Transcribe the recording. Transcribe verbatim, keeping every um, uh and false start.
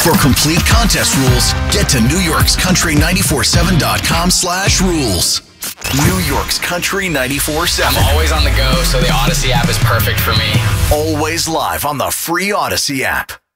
For complete contest rules, get to New York's country nine four seven dot com slash rules. New York's Country nine four seven. I'm always on the go, so the Odyssey app is perfect for me. Always live on the free Odyssey app.